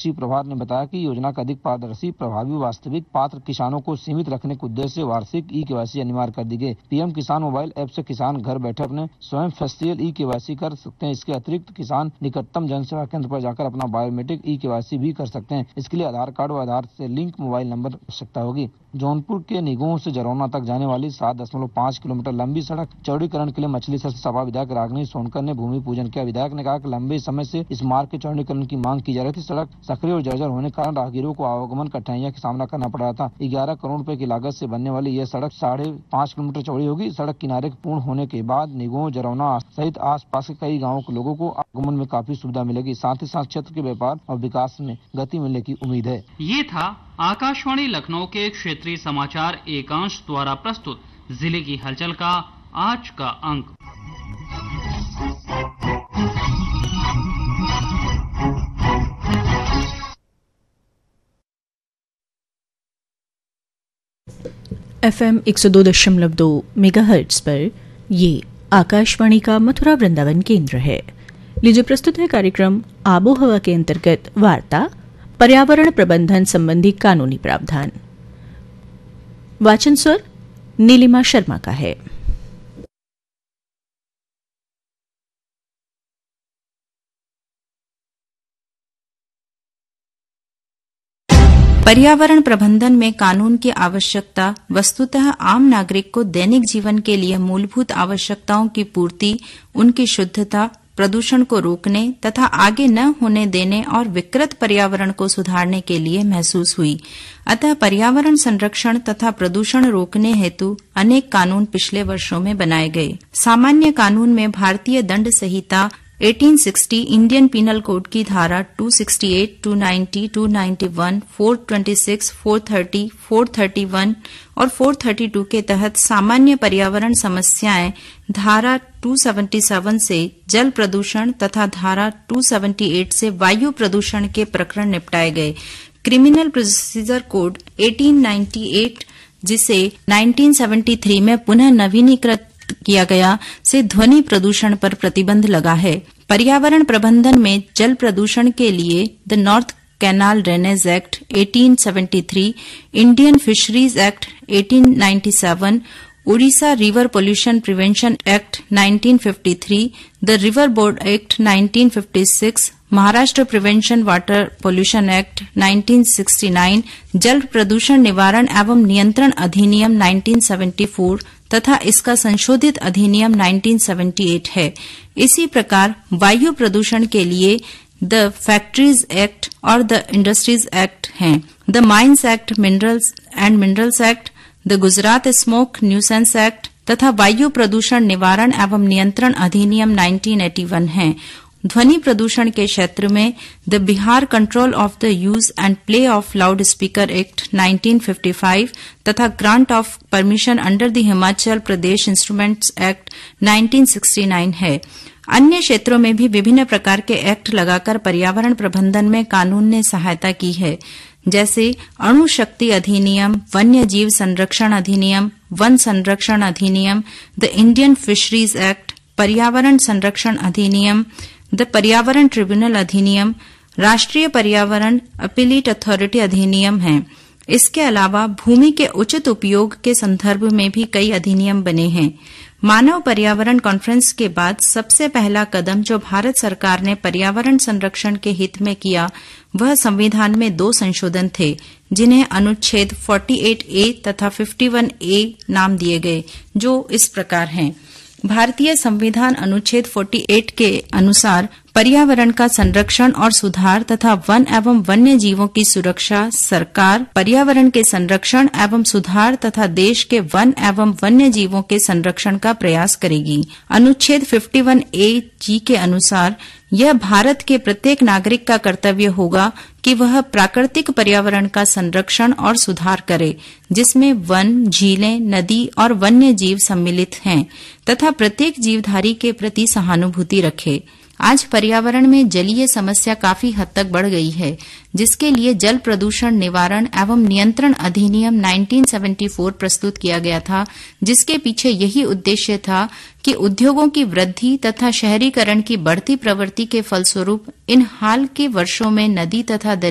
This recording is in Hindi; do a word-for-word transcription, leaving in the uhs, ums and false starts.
कृषि प्रभार ने बताया कि योजना का अधिक पारदर्शी, प्रभावी, वास्तविक पात्र किसानों को सीमित रखने के उद्देश्य से वार्षिक ई केवाईसी अनिवार्य कर दी गई। पीएम किसान मोबाइल ऐप से किसान घर बैठे अपने स्वयं फेस्टियल ई केवाईसी कर सकते हैं। इसके अतिरिक्त किसान निकटतम जन सेवा केंद्र पर जाकर अपना बायोमेट्रिक ई केवाईसी भी कर सकते हैं। इसके लिए आधार कार्ड व आधार से लिंक मोबाइल नंबर की आवश्यकता होगी। जौनपुर के निगोह से जरौना तक जाने वाली सात दशमलव पाँच किलोमीटर लंबी सड़क चौड़ीकरण के लिए मछली शहर सपा विधायक रागिनी सोनकर ने भूमि पूजन किया। विधायक ने कहा कि लंबे समय से इस मार्ग के चौड़ीकरण की मांग की जा रही थी। सड़क सक्रिय और जर्जर होने के कारण राहगीरों को आवागमन कठिनाइयों का सामना करना पड़ रहा था। ग्यारह करोड़ रुपए की लागत से बनने वाली यह सड़क साढ़े पाँच किलोमीटर चौड़ी होगी। सड़क किनारे पूर्ण होने के बाद निगोह, जरौना सहित आसपास के कई गाँवों के लोगों को आवागमन में काफी सुविधा मिलेगी। साथ ही साथ क्षेत्र के व्यापार और विकास में गति मिलने की उम्मीद है। ये था आकाशवाणी लखनऊ के क्षेत्रीय समाचार एकांश द्वारा प्रस्तुत जिले की हलचल का आज का अंक। एफएम एक सौ दो दशमलव दो मेगाहर्ट्ज पर ये आकाशवाणी का मथुरा वृंदावन केंद्र है। लीजिए प्रस्तुत है कार्यक्रम आबो हवा के अंतर्गत वार्ता, पर्यावरण प्रबंधन संबंधी कानूनी प्रावधान। वाचन स्वर नीलिमा शर्मा का है। पर्यावरण प्रबंधन में कानून की आवश्यकता वस्तुतः आम नागरिक को दैनिक जीवन के लिए मूलभूत आवश्यकताओं की पूर्ति, उनकी शुद्धता, प्रदूषण को रोकने तथा आगे न होने देने और विकृत पर्यावरण को सुधारने के लिए महसूस हुई। अतः पर्यावरण संरक्षण तथा प्रदूषण रोकने हेतु अनेक कानून पिछले वर्षों में बनाए गए। सामान्य कानून में भारतीय दंड संहिता अठारह सौ साठ, इंडियन पीनल कोड की धारा दो सौ अड़सठ, दो सौ नब्बे, दो सौ इक्यानवे, चार सौ छब्बीस, चार सौ तीस, चार सौ इकतीस और चार सौ बत्तीस के तहत सामान्य पर्यावरण समस्याएं धारा दो सौ सतहत्तर से जल प्रदूषण तथा धारा दो सौ अठहत्तर से वायु प्रदूषण के प्रकरण निपटाए गए। क्रिमिनल प्रोसीजर कोड अठारह सौ अट्ठानवे, जिसे उन्नीस सौ तिहत्तर में पुनः नवीनीकृत किया गया, से ध्वनि प्रदूषण पर प्रतिबंध लगा है। पर्यावरण प्रबंधन में जल प्रदूषण के लिए the north canal drainage act अठारह सौ तिहत्तर, इंडियन फिशरीज एक्ट अठारह सौ सत्तानवे, Orissa river pollution prevention act उन्नीस सौ तिरेपन, द रिवर बोर्ड एक्ट उन्नीस सौ छप्पन, Maharashtra prevention water pollution act उन्नीस सौ उनहत्तर, जल प्रदूषण निवारण एवं नियंत्रण अधिनियम उन्नीस सौ चौहत्तर तथा इसका संशोधित अधिनियम उन्नीस सौ अठहत्तर है। इसी प्रकार वायु प्रदूषण के लिए द फैक्ट्रीज एक्ट और द इंडस्ट्रीज एक्ट हैं। The mines act, minerals and minerals act, the Gujarat smoke nuisance act तथा वायु प्रदूषण निवारण एवं नियंत्रण अधिनियम उन्नीस सौ इक्यासी हैं। ध्वनि प्रदूषण के क्षेत्र में the Bihar control of the use and play of loud speaker act उन्नीस सौ पचपन तथा grant of permission under the Himachal Pradesh instruments act उन्नीस सौ उनहत्तर है। अन्य क्षेत्रों में भी विभिन्न प्रकार के एक्ट लगाकर पर्यावरण प्रबंधन में कानून ने सहायता की है, जैसे अणु शक्ति अधिनियम, वन्य जीव संरक्षण अधिनियम, वन संरक्षण अधिनियम, द इंडियन फिशरीज एक्ट, पर्यावरण संरक्षण अधिनियम, द पर्यावरण ट्रिब्यूनल अधिनियम, राष्ट्रीय पर्यावरण अपीलीट अथॉरिटी अधिनियम है। इसके अलावा भूमि के उचित उपयोग के संदर्भ में भी कई अधिनियम बने हैं। मानव पर्यावरण कॉन्फ्रेंस के बाद सबसे पहला कदम जो भारत सरकार ने पर्यावरण संरक्षण के हित में किया, वह संविधान में दो संशोधन थे, जिन्हें अनुच्छेद अड़तालीस ए तथा इक्यावन ए नाम दिए गए, जो इस प्रकार हैं। भारतीय संविधान अनुच्छेद अड़तालीस के अनुसार पर्यावरण का संरक्षण और सुधार तथा वन एवं वन्य जीवों की सुरक्षा सरकार पर्यावरण के संरक्षण एवं सुधार तथा देश के वन एवं वन्य जीवों के संरक्षण का प्रयास करेगी। अनुच्छेद इक्यावन ए जी के अनुसार यह भारत के प्रत्येक नागरिक का कर्तव्य होगा कि वह प्राकृतिक पर्यावरण का संरक्षण और सुधार करे, जिसमें वन, झीलें, नदी और वन्य जीव सम्मिलित हैं, तथा प्रत्येक जीवधारी के प्रति सहानुभूति रखे। आज पर्यावरण में जलीय समस्या काफी हद तक बढ़ गई है, जिसके लिए जल प्रदूषण निवारण एवं नियंत्रण अधिनियम उन्नीस सौ चौहत्तर प्रस्तुत किया गया था, जिसके पीछे यही उद्देश्य था कि उद्योगों की वृद्धि तथा शहरीकरण की बढ़ती प्रवृत्ति के फलस्वरूप इन हाल के वर्षों में नदी तथा